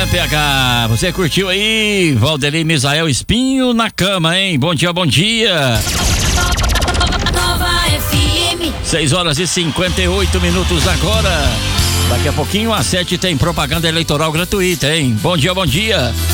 PH, você curtiu aí? Valdeli Misael Espinho na cama, hein? Bom dia, bom dia. Nova FM. 6h58 agora. Daqui a pouquinho às 7 tem propaganda eleitoral gratuita, hein? Bom dia, bom dia.